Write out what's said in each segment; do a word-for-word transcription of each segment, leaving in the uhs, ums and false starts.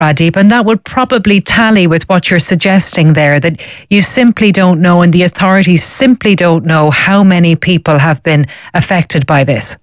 Pradeep, and that would probably tally with what you're suggesting there, that you simply don't know and the authorities simply don't know how many people have been affected by this.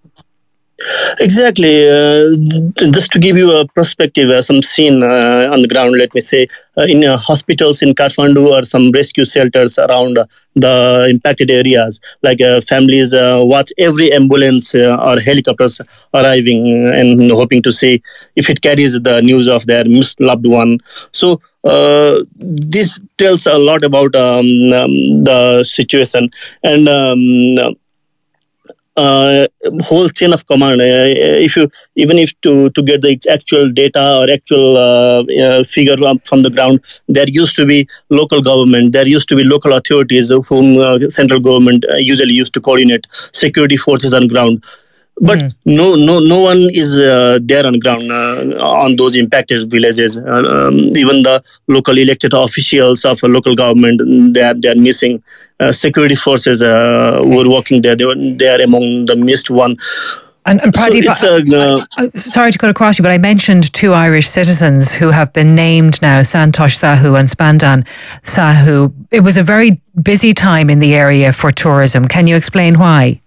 Exactly. Uh, just to give you a perspective, uh, some scene uh, on the ground, let me say, uh, in uh, hospitals in Kathmandu or some rescue shelters around uh, the impacted areas, like uh, families uh, watch every ambulance uh, or helicopters arriving and hoping to see if it carries the news of their missed loved one. So uh, this tells a lot about um, um, the situation. And um, Uh, whole chain of command. Uh, if you even if to to get the actual data or actual uh, uh, figure from the ground, there used to be local government, there used to be local authorities whom uh, central government uh, usually used to coordinate security forces on ground. But mm. no, no, no one is uh, there on ground uh, on those impacted villages. Uh, um, even the local elected officials of a local government, they are they are missing. Uh, security forces uh, were working there. They were they are among the missed one. And, and Pradeep, so uh, uh, uh, sorry to cut across you, but I mentioned two Irish citizens who have been named now, Santosh Sahu and Spandan Sahu. It was a very busy time in the area for tourism. Can you explain why?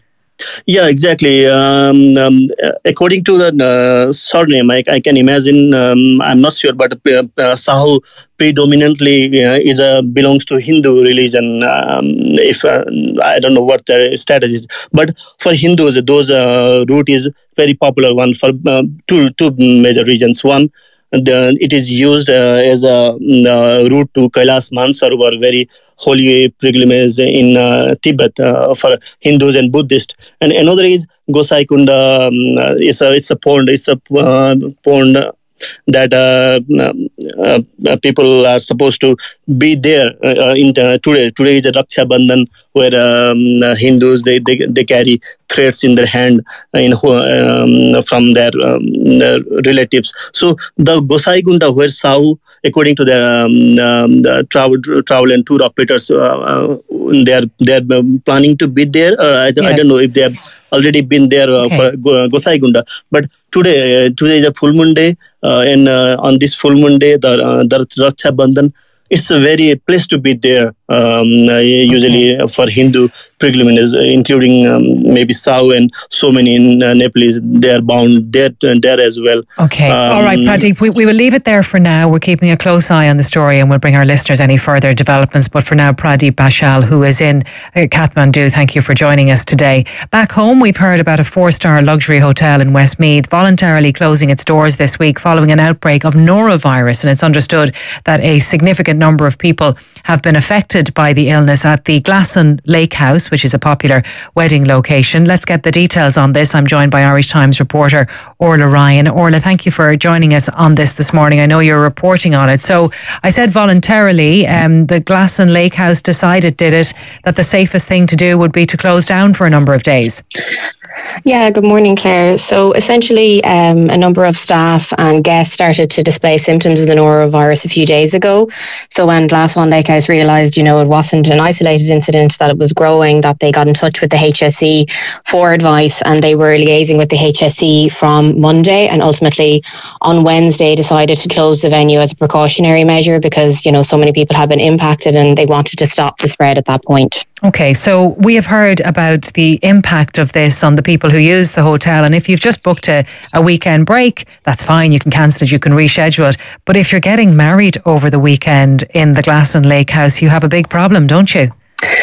Yeah, exactly. Um, um, according to the uh, surname, I, I can imagine. Um, I'm not sure, but uh, uh, Sahu predominantly uh, is a belongs to Hindu religion. Um, if uh, I don't know what their status is, but for Hindus, those uh, route is very popular one for uh, two two major reasons. One, The, it is used uh, as a uh, route to Kailas Mansarovar, very holy pilgrimage in uh, Tibet uh, for Hindus and Buddhists. And another is Gosai Kunda. Um, it's a it's a pond. It's a uh, pond that uh, uh, uh, people are supposed to be there uh, in uh, today. Today is the Raksha Bandhan, where um, uh, Hindus they, they they carry threads in their hand in um, from their, um, their relatives. So the Gosai Gunda, where Sahu, according to their um, um, the travel travel and tour operators, uh, uh, they are they are planning to be there. Uh, I, yes. I don't know if they have already been there uh, okay. for Gosai Gunda. But today uh, today is a full moon day, uh, and uh, on this full moon day, the uh, the Raksha Bandhan, it's a very place to be there. Um, uh, usually okay. for Hindu pilgrimages, including um, maybe Sahu and so many in uh, Nepalese, they are bound there, uh, there as well. Okay, um, all right, Pradeep, we, we will leave it there for now. We're keeping a close eye on the story and we'll bring our listeners any further developments. But for now, Pradeep Bashal, who is in uh, Kathmandu, thank you for joining us today. Back home, we've heard about a four-star luxury hotel in Westmeath voluntarily closing its doors this week following an outbreak of norovirus, and it's understood that a significant number of people have been affected by the illness at the Glasson Lake House, which is a popular wedding location. Let's get the details on this. I'm joined by Irish Times reporter Orla Ryan. Orla, thank you for joining us on this this morning. I know you're reporting on it. So I said voluntarily, um, the Glasson Lake House decided, did it, that the safest thing to do would be to close down for a number of days? Yeah, good morning, Claire. So essentially, um, a number of staff and guests started to display symptoms of the norovirus a few days ago. So when Glasson Lake House realised, you know, it wasn't an isolated incident, that it was growing, that they got in touch with the H S E for advice, and they were liaising with the H S E from Monday, and ultimately on Wednesday decided to close the venue as a precautionary measure because, you know, so many people have been impacted and they wanted to stop the spread at that point. Okay, so we have heard about the impact of this on the people who use the hotel, and if you've just booked a, a weekend break, that's fine, you can cancel it, you can reschedule it. But if you're getting married over the weekend in the Glasson Lake House, you have a big problem, don't you?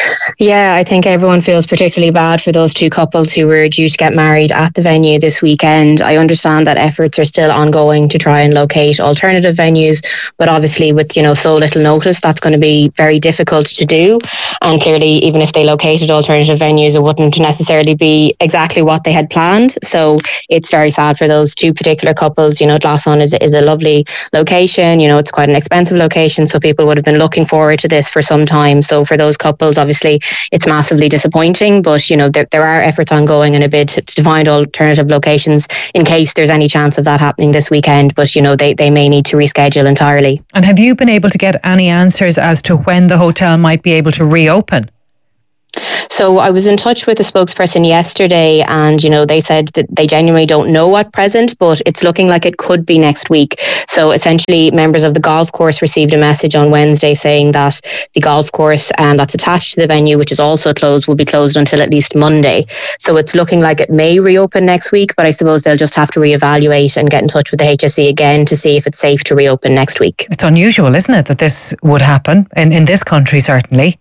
Yeah, I think everyone feels particularly bad for those two couples who were due to get married at the venue this weekend. I understand that efforts are still ongoing to try and locate alternative venues, but obviously with, you know, so little notice, that's going to be very difficult to do. And clearly, even if they located alternative venues, it wouldn't necessarily be exactly what they had planned. So it's very sad for those two particular couples. You know, Glasson is, is a lovely location. You know, it's quite an expensive location, so people would have been looking forward to this for some time. So for those couples, obviously, it's massively disappointing, but you know there, there are efforts ongoing in a bid to, to find alternative locations in case there's any chance of that happening this weekend, but you know they, they may need to reschedule entirely. And have you been able to get any answers as to when the hotel might be able to reopen? So I was in touch with a spokesperson yesterday, and you know they said that they genuinely don't know at present, but it's looking like it could be next week. So essentially, members of the golf course received a message on Wednesday saying that the golf course um, that's attached to the venue, which is also closed, will be closed until at least Monday. So it's looking like it may reopen next week, but I suppose they'll just have to reevaluate and get in touch with the H S E again to see if it's safe to reopen next week. It's unusual, isn't it, that this would happen in, in this country, certainly?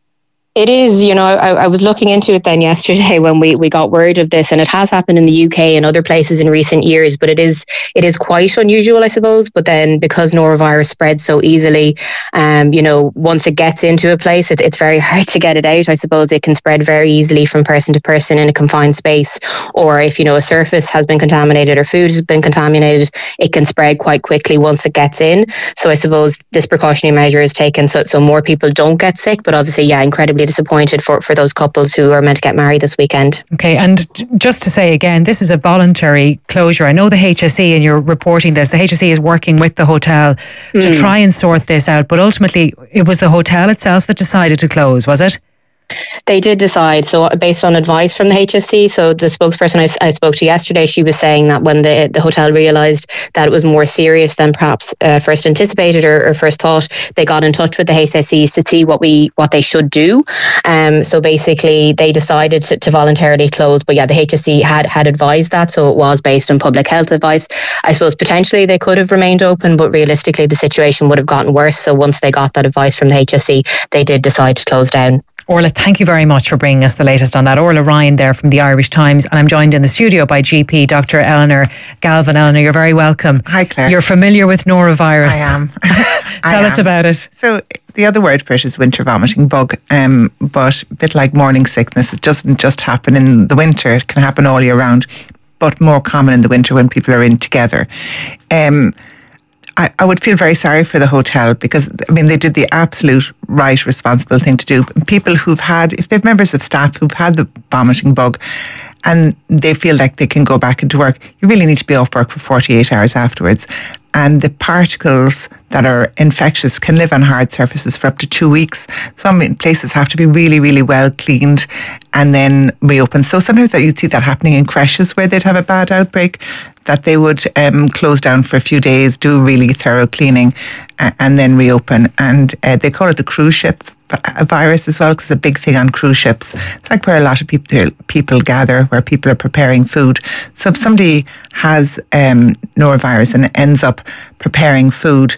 It is, you know, I, I was looking into it then yesterday when we, we got word of this, and it has happened in the U K and other places in recent years, but it is it is quite unusual, I suppose. But then because norovirus spreads so easily, um, you know, once it gets into a place, it, it's very hard to get it out. I suppose it can spread very easily from person to person in a confined space, or if, you know, a surface has been contaminated or food has been contaminated, it can spread quite quickly once it gets in. So I suppose this precautionary measure is taken so, so more people don't get sick, but obviously, yeah, incredibly disappointed for, for those couples who are meant to get married this weekend. Okay, and just to say again, this is a voluntary closure. I know the H S E, and you're reporting this, the H S E is working with the hotel to mm. try and sort this out, but ultimately it was the hotel itself that decided to close, was it? They did decide, so based on advice from the H S E. So the spokesperson I, I spoke to yesterday, she was saying that when the, the hotel realised that it was more serious than perhaps uh, first anticipated or, or first thought, they got in touch with the H S Es to see what we what they should do. Um, so basically, they decided to, to voluntarily close. But yeah, the H S E had had advised that, so it was based on public health advice. I suppose potentially they could have remained open, but realistically, the situation would have gotten worse. So once they got that advice from the H S E, they did decide to close down. Orla, thank you very much for bringing us the latest on that. Orla Ryan there from the Irish Times, and I'm joined in the studio by G P Doctor Eleanor Galvin. Eleanor, you're very welcome. Hi, Claire. You're familiar with norovirus. I am. Tell I us am. about it. So the other word for it is winter vomiting bug, um, but a bit like morning sickness, it doesn't just happen in the winter, it can happen all year round, but more common in the winter when people are in together. Um, I, I would feel very sorry for the hotel because, I mean, they did the absolute right, responsible thing to do. People who've had, if they've members of staff who've had the vomiting bug and they feel like they can go back into work, you really need to be off work for forty-eight hours afterwards. And the particles that are infectious can live on hard surfaces for up to two weeks. Some places have to be really, really well cleaned and then reopen. So sometimes that you'd see that happening in creches where they'd have a bad outbreak, that they would um, close down for a few days, do really thorough cleaning, uh, and then reopen. And uh, they call it the cruise ship virus as well, because it's a big thing on cruise ships. It's like where a lot of people people gather, where people are preparing food. So if somebody has um, norovirus and ends up preparing food,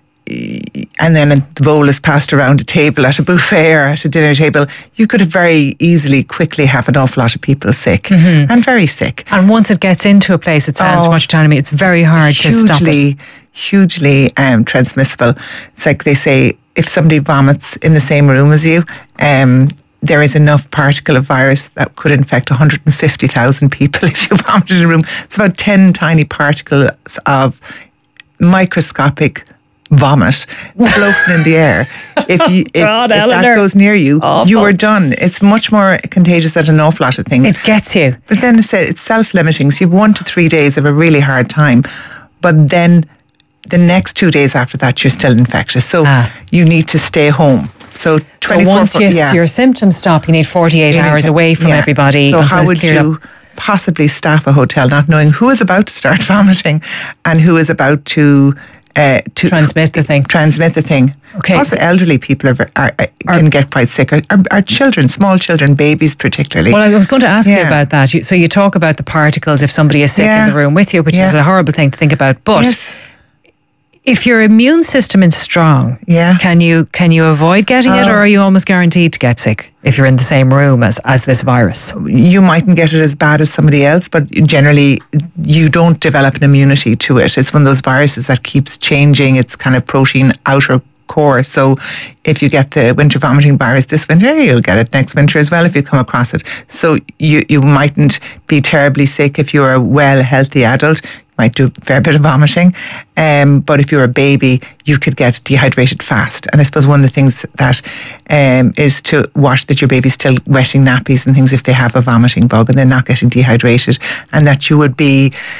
and then the bowl is passed around a table at a buffet or at a dinner table, you could very easily, quickly have an awful lot of people sick, mm-hmm. and very sick. And once it gets into a place, it sounds, oh, from what you're telling me, it's very hard hugely, to stop it. Hugely um, transmissible. It's like they say, if somebody vomits in the same room as you, um, there is enough particle of virus that could infect one hundred fifty thousand people if you vomit in a room. It's about ten tiny particles of microscopic vomit floating in the air. If you if, God, if that goes near you, Awful. you are done. It's much more contagious than an awful lot of things. It gets you. But then it's, it's self-limiting. So you have one to three days of a really hard time. But then the next two days after that, you're still infectious. So ah. you need to stay home. So, so once you, yeah. your symptoms stop, you need forty-eight you hours need to, away from yeah. everybody. So how would you up. possibly staff a hotel not knowing who is about to start vomiting and who is about to Uh, to transmit the thing. Transmit the thing. Okay. Also, elderly people are, are, are can get quite sick. Our, our children, small children, babies particularly. Well, I was going to ask yeah. you about that. You, so you talk about the particles if somebody is sick yeah. in the room with you, which yeah. is a horrible thing to think about. But yes. if your immune system is strong, yeah. can you can you avoid getting oh. it, or are you almost guaranteed to get sick if you're in the same room as, as this virus? You mightn't get it as bad as somebody else, but generally you don't develop an immunity to it. It's one of those viruses that keeps changing its kind of protein outer core. So if you get the winter vomiting virus this winter, you'll get it next winter as well if you come across it. So you, you mightn't be terribly sick if you're a well, healthy adult. Might do a fair bit of vomiting, um, but if you're a baby, you could get dehydrated fast. And I suppose one of the things that um, is to watch that your baby's still wetting nappies and things if they have a vomiting bug and they're not getting dehydrated, and that you would be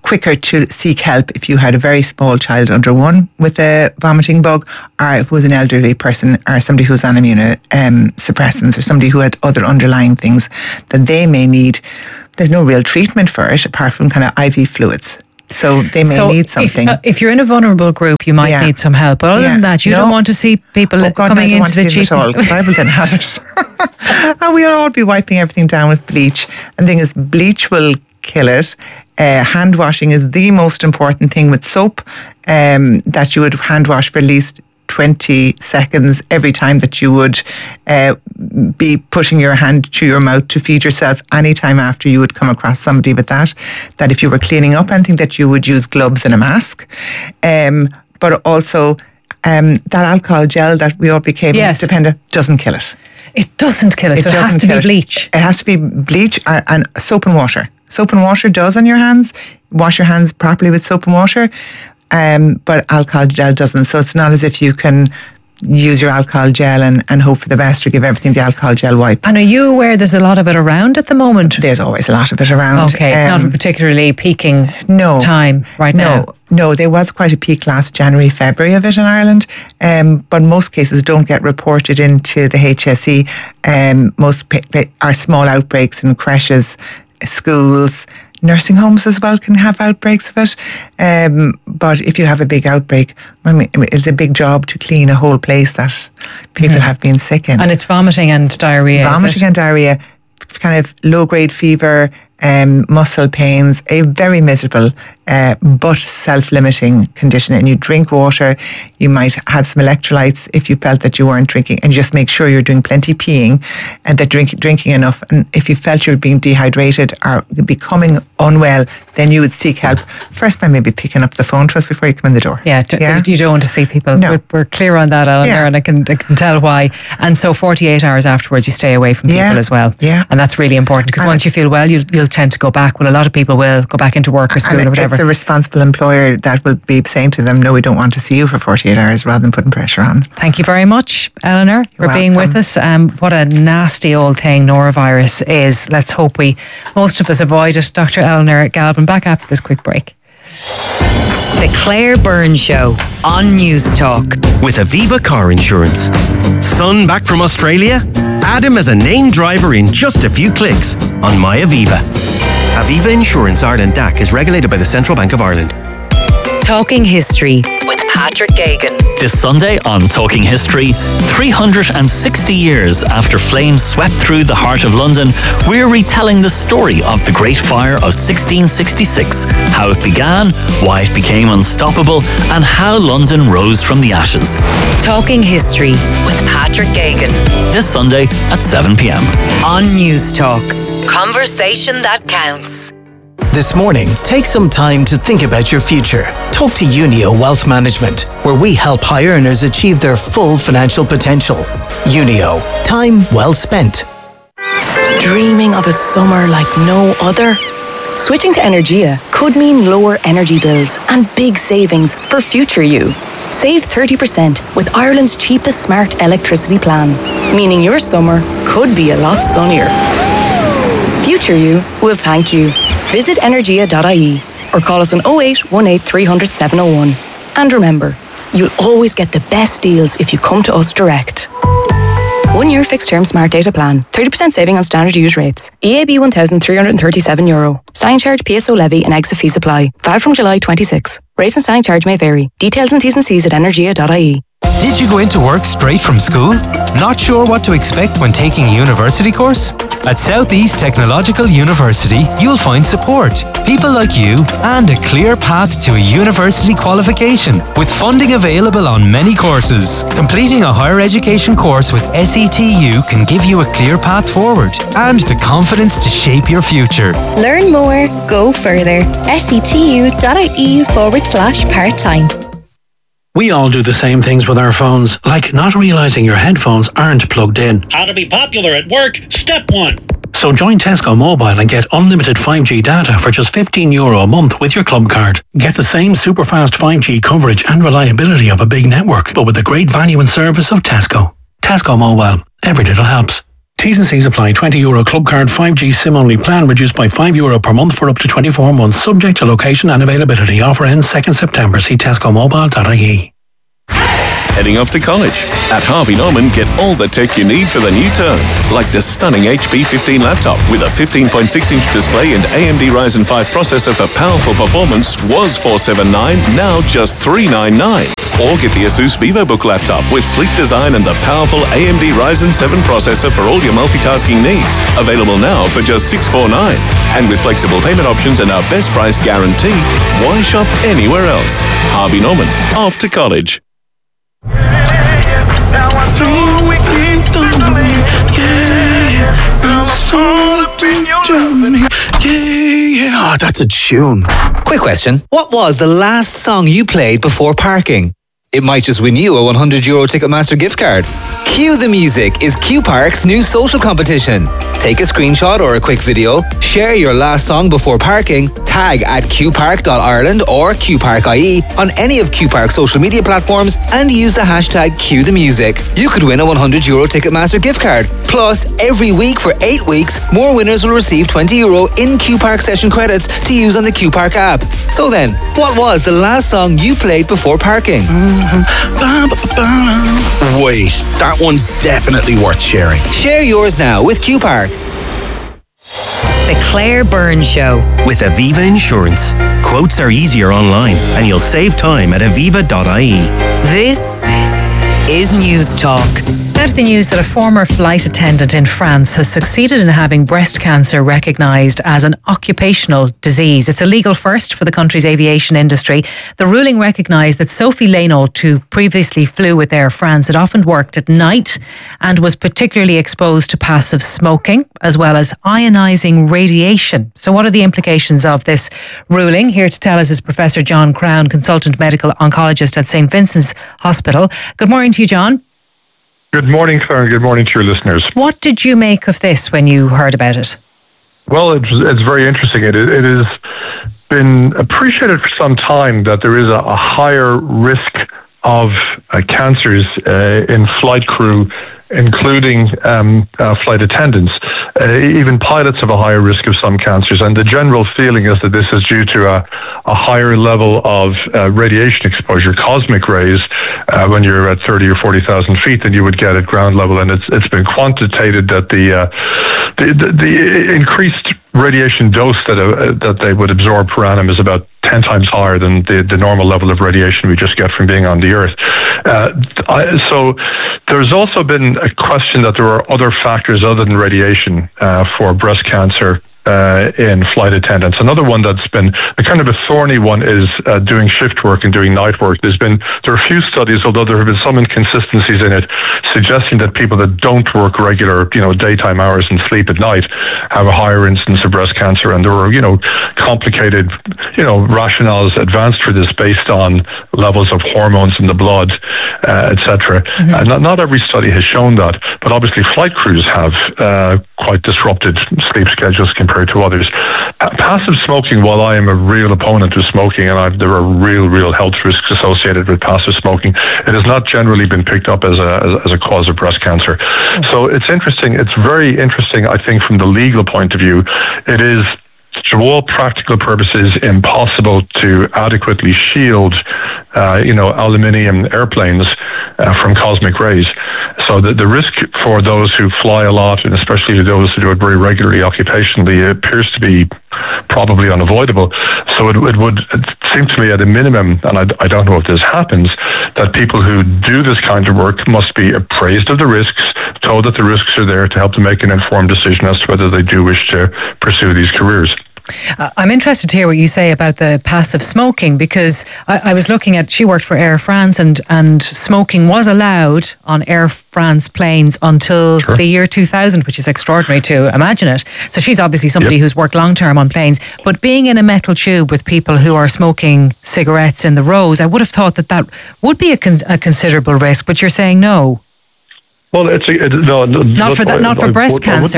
quicker to seek help if you had a very small child under one with a vomiting bug, or if it was an elderly person or somebody who's on immunosuppressants, or somebody who had other underlying things that they may need. There's no real treatment for it apart from kind of I V fluids. So they may so need something. If, uh, if you're in a vulnerable group, you might yeah. need some help. But other yeah. than that, you no. don't want to see people oh God, coming no, I don't into want to the see them at all, because I will then have it. And we'll all be wiping everything down with bleach. And the thing is, bleach will kill it. Uh, hand washing is the most important thing with soap, um, that you would hand wash for at least twenty seconds every time that you would uh, be pushing your hand to your mouth to feed yourself. Anytime after you would come across somebody with that, that if you were cleaning up anything, that you would use gloves and a mask. Um, but also um, that alcohol gel that we all became yes. dependent doesn't kill it. It doesn't kill it, it so it has to be it. bleach. It has to be bleach or, and soap and water. Soap and water does on your hands. Wash your hands properly with soap and water. Um, but alcohol gel doesn't. So it's not as if you can use your alcohol gel and, and hope for the best or give everything the alcohol gel wipe. And are you aware there's a lot of it around at the moment? There's always a lot of it around. Okay, it's um, not a particularly peaking no, time right no, now. No, there was quite a peak last January, February of it in Ireland, um, but most cases don't get reported into the H S E. Um, most are small outbreaks in creches, schools, nursing homes as well can have outbreaks of it. Um, but if you have a big outbreak, I mean, it's a big job to clean a whole place that people mm. have been sick in. And it's vomiting and diarrhea. Vomiting and diarrhea, kind of low-grade fever, um, muscle pains, a very miserable uh, but self-limiting condition. And you drink water, you might have some electrolytes if you felt that you weren't drinking, and just make sure you're doing plenty peeing and that drink, drinking enough. And if you felt you were being dehydrated or becoming unwell, then you would seek help. First by maybe picking up the phone to us before you come in the door. Yeah, d- yeah? you don't want to see people. No. We're, we're clear on that, Eleanor, yeah. and I can, I can tell why. And so forty-eight hours afterwards, you stay away from people yeah. as well. Yeah. And that's really important, because once you feel well, you, you'll tend to go back. Well, a lot of people will go back into work or school and or whatever. It's a responsible employer that will be saying to them, no, we don't want to see you for forty-eight hours, rather than putting pressure on. Thank you very much, Eleanor, for You're being welcome. with us. Um, what a nasty old thing norovirus is. Let's hope we, most of us, avoid it. Doctor Eleanor Galvin, back after this quick break. The Claire Byrne Show on News Talk. With Aviva Car Insurance. Son back from Australia? Add him as a named driver in just a few clicks on MyAviva. Aviva Insurance Ireland D A C is regulated by the Central Bank of Ireland. Talking History with Patrick Gagan. This Sunday on Talking History, three hundred sixty years after flames swept through the heart of London, we're retelling the story of the Great Fire of sixteen sixty-six, how it began, why it became unstoppable, and how London rose from the ashes. Talking History with Patrick Gagan. This Sunday at seven p.m. on News Talk. Conversation that counts. This morning, take some time to think about your future. Talk to Unio Wealth Management, where we help high earners achieve their full financial potential. Unio, time well spent. Dreaming of a summer like no other? Switching to Energia could mean lower energy bills and big savings for future you. Save thirty percent with Ireland's cheapest smart electricity plan, meaning your summer could be a lot sunnier. Future you will thank you. Visit energia dot I E or call us on oh eight one eight three hundred seven oh one. And remember, you'll always get the best deals if you come to us direct. One year fixed term smart data plan. thirty percent saving on standard use rates. E A B one thousand three hundred thirty-seven euro. Standing charge, P S O levy and exit fees apply. Valid from July twenty-sixth. Rates and standing charge may vary. Details and T's and C's at energia dot I E. Did you go into work straight from school? Not sure what to expect when taking a university course? At Southeast Technological University, you'll find support, people like you, and a clear path to a university qualification, with funding available on many courses. Completing a higher education course with S E T U can give you a clear path forward and the confidence to shape your future. Learn more, go further. S E T U dot I E forward slash part-time. We all do the same things with our phones, like not realising your headphones aren't plugged in. How to be popular at work, step one. So join Tesco Mobile and get unlimited five G data for just fifteen euro a month with your club card. Get the same super fast five G coverage and reliability of a big network, but with the great value and service of Tesco. Tesco Mobile. Every little helps. T's and C's apply. twenty euro club card, five G SIM only plan reduced by five euro per month for up to twenty-four months, subject to location and availability. Offer ends second September. See tesco mobile dot I E. Heading off to college? At Harvey Norman, get all the tech you need for the new term, like the stunning H P fifteen laptop with a fifteen point six inch display and A M D Ryzen five processor for powerful performance was four seven nine, now just three nine nine. Or get the Asus VivoBook laptop with sleek design and the powerful A M D Ryzen seven processor for all your multitasking needs. Available now for just six four nine. And with flexible payment options and our best price guarantee, why shop anywhere else? Harvey Norman, off to college. Yeah, that's a tune. Quick question. What was the last song you played before parking? It might just win you a one hundred euro Ticketmaster gift card. Cue the Music is Q Park's new social competition. Take a screenshot or a quick video, share your last song before parking, tag at q park dot ireland or q park dot I E on any of Q Park's social media platforms and use the hashtag Cue the Music. You could win a one hundred euro Ticketmaster gift card. Plus, every week for eight weeks, more winners will receive twenty euro in Q Park session credits to use on the Q Park app. So then, what was the last song you played before parking? Wait, that one's definitely worth sharing. Share yours now with Q Park. The Claire Byrne Show. With Aviva Insurance. Quotes are easier online and you'll save time at aviva dot I E. This is News Talk. Now to the news that a former flight attendant in France has succeeded in having breast cancer recognised as an occupational disease. It's a legal first for the country's aviation industry. The ruling recognised that Sophie Leynault, who previously flew with Air France, had often worked at night and was particularly exposed to passive smoking as well as ionising radiation. So what are the implications of this ruling? Here to tell us is Professor John Crown, Consultant Medical Oncologist at Saint Vincent's Hospital. Good morning to you, John. Good morning, Claire, and good morning to your listeners. What did you make of this when you heard about it? Well, it's, it's very interesting. It, it has been appreciated for some time that there is a, a higher risk of uh, cancers uh, in flight crew, including um, uh, flight attendants. Uh, even pilots have a higher risk of some cancers, and the general feeling is that this is due to a, a higher level of uh, radiation exposure, cosmic rays, uh, when you're at thirty or forty thousand feet than you would get at ground level. And it's it's been quantitated that the uh, the, the, the increased radiation dose that uh, that they would absorb per annum is about ten times higher than the, the normal level of radiation we just get from being on the Earth. Uh, I, so there's also been a question that there are other factors other than radiation uh, for breast cancer uh, in flight attendants. Another one that's been a kind of a thorny one is uh, doing shift work and doing night work. There's been there are a few studies, although there have been some inconsistencies in it, suggesting that people that don't work regular, you know, daytime hours and sleep at night have a higher incidence of breast cancer. And there were, you know, complicated, you know, rationales advanced for this based on levels of hormones in the blood, uh, et cetera. Mm-hmm. Uh, not, not every study has shown that, but obviously flight crews have uh, quite disrupted sleep schedules compared to others. Uh, passive smoking, while I am a real opponent of smoking, and I've, there are real, real health risks associated with passive smoking, it has not generally been picked up as a, as, as a cause of breast cancer. Mm-hmm. So it's interesting. It's very interesting, I think, from the legal point of view. It is, to all practical purposes, impossible to adequately shield, uh, you know, aluminium airplanes uh, from cosmic rays. So the, the risk for those who fly a lot, and especially those who do it very regularly occupationally, appears to be probably unavoidable. So it, it would seem to me at a minimum, and I, I don't know if this happens, that people who do this kind of work must be appraised of the risks, told that the risks are there to help them make an informed decision as to whether they do wish to pursue these careers. Uh, I'm interested to hear what you say about the passive smoking, because I, I was looking at, she worked for Air France, and, and smoking was allowed on Air France planes until sure. the year two thousand, which is extraordinary to imagine it. So she's obviously somebody yep. who's worked long term on planes, but being in a metal tube with people who are smoking cigarettes in the rows, I would have thought that that would be a, con- a considerable risk, but you're saying no. Well, it's a, it, no, not no, for that, not I, for I, breast I, cancer. I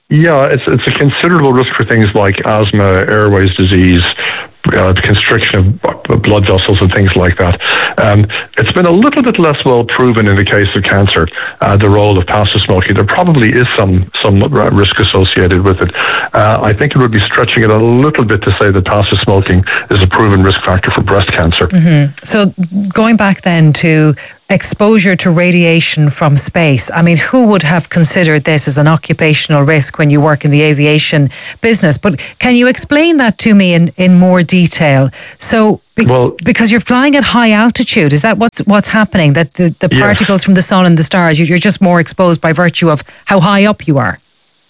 Yeah, it's it's a considerable risk for things like asthma, airways disease, uh, constriction of blood vessels and things like that. Um, it's been a little bit less well proven in the case of cancer, uh, the role of passive smoking. There probably is some some risk associated with it. Uh, I think it would be stretching it a little bit to say that passive smoking is a proven risk factor for breast cancer. Mm-hmm. So going back then to exposure to radiation from space. I mean, who would have considered this as an occupational risk when you work in the aviation business? But can you explain that to me in, in more detail? So, be, well, because you're flying at high altitude, is that what's what's happening? That the, the yeah. particles from the sun and the stars, you're just more exposed by virtue of how high up you are?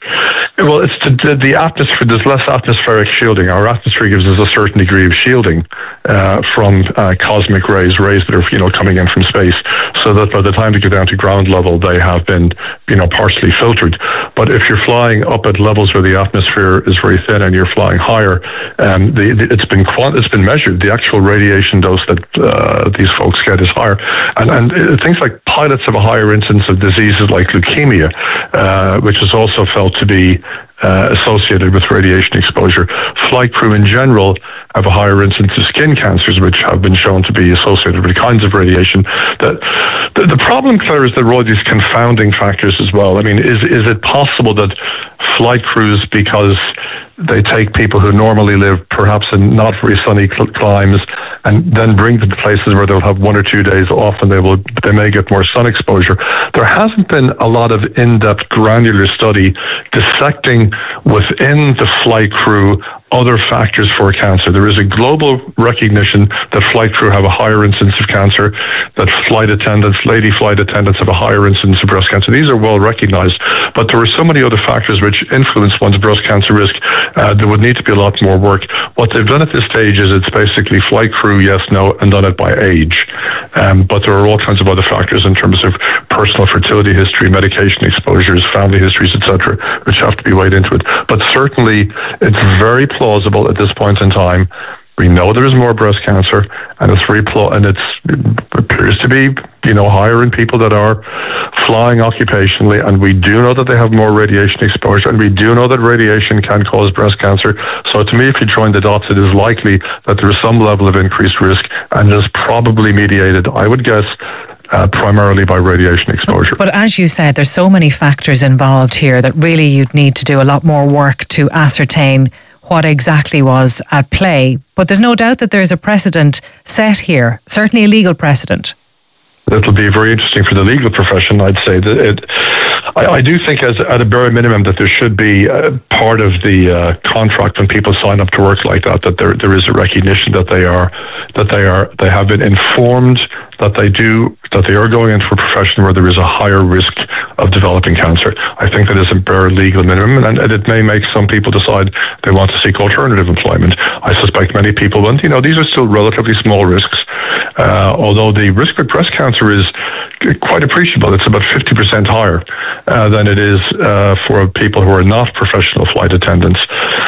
Well, it's the, the, the atmosphere. There's less atmospheric shielding. Our atmosphere gives us a certain degree of shielding uh, from uh, cosmic rays, rays that are you know coming in from space, so that by the time they get down to ground level, they have been you know partially filtered. But if you're flying up at levels where the atmosphere is very thin and you're flying higher, um, the, the, it's been quant- it's been measured. The actual radiation dose that uh, these folks get is higher, and and uh, things like pilots have a higher incidence of diseases like leukemia, uh, which is also felt to be Uh, associated with radiation exposure. Flight crew in general have a higher incidence of skin cancers, which have been shown to be associated with kinds of radiation. That the, the problem, Claire, is there are all these confounding factors as well. I mean, is is it possible that flight crews, because they take people who normally live perhaps in not very sunny cl- climes and then bring them to places where they'll have one or two days off and they will they may get more sun exposure. There hasn't been a lot of in-depth granular study dissecting within the flight crew other factors for cancer. There is a global recognition that flight crew have a higher incidence of cancer, that flight attendants, lady flight attendants have a higher incidence of breast cancer. These are well recognized, but there are so many other factors which influence one's breast cancer risk. Uh, there would need to be a lot more work. What they've done at this stage is it's basically flight crew, yes, no, and done it by age. Um, but there are all kinds of other factors in terms of personal fertility history, medication exposures, family histories, et cetera, which have to be weighed into it. But certainly, it's very plausible at this point in time. We know there is more breast cancer, and it's very pl- and it's, it appears to be, you know, higher in people that are flying occupationally, and we do know that they have more radiation exposure, and we do know that radiation can cause breast cancer. So to me, if you join the dots, it is likely that there is some level of increased risk, and it is probably mediated, I would guess, Uh, primarily by radiation exposure. But as you said, there's so many factors involved here that really you'd need to do a lot more work to ascertain what exactly was at play. But there's no doubt that there's a precedent set here, certainly a legal precedent. It'll be very interesting for the legal profession, I'd say. That it, I, I do think, as at a bare minimum, that there should be uh, part of the uh, contract when people sign up to work like that, that there there is a recognition that they are that they are they have been informed that they do that they are going into a profession where there is a higher risk of developing cancer. I think that is a bare legal minimum, and, and it may make some people decide they want to seek alternative employment. I suspect many people won't. You know, these are still relatively small risks, uh, although the risk of breast cancer is quite appreciable. It's about fifty percent higher uh, than it is uh, for people who are not professional flight attendants.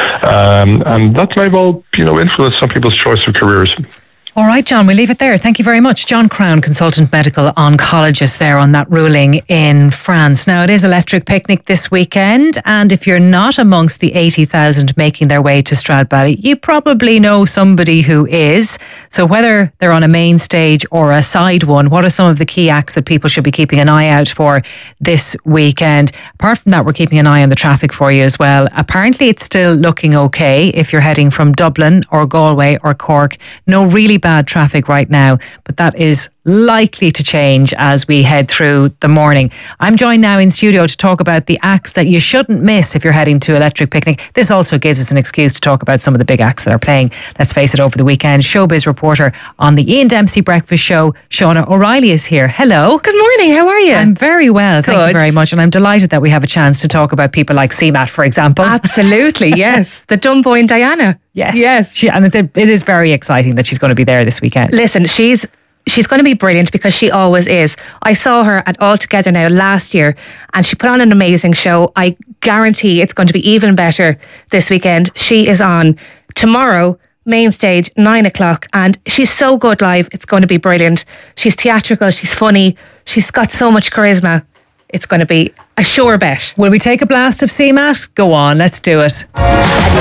Um, and that may well, you know, influence some people's choice of careers. All right, John, we'll leave it there. Thank you very much. John Crown, consultant medical oncologist there on that ruling in France. Now, it is Electric Picnic this weekend, and if you're not amongst the eighty thousand making their way to Stradbally, you probably know somebody who is. So whether they're on a main stage or a side one, what are some of the key acts that people should be keeping an eye out for this weekend? Apart from that, we're keeping an eye on the traffic for you as well. Apparently, it's still looking okay if you're heading from Dublin or Galway or Cork. No really bad bad traffic right now, but that is likely to change as we head through the morning. I'm joined now in studio to talk about the acts that you shouldn't miss if you're heading to Electric Picnic. This also gives us an excuse to talk about some of the big acts that are playing, let's face it, over the weekend. Showbiz reporter on the Ian Dempsey Breakfast Show, Shauna O'Reilly, is here. Hello. Good morning, how are you? I'm very well, thank Good. you very much, and I'm delighted that we have a chance to talk about people like C MAT, for example. Absolutely, yes. The Dumbo and Diana. Yes. Yes. She, and it, it is very exciting that she's going to be there this weekend. Listen, she's she's going to be brilliant because she always is. I saw her at All Together Now last year and she put on an amazing show. I guarantee it's going to be even better this weekend. She is on tomorrow, main stage, nine o'clock, and she's so good live. It's going to be brilliant. She's theatrical, she's funny, she's got so much charisma. it's going to be a sure bet. Will we take a blast of C MAT? Go on, let's do it.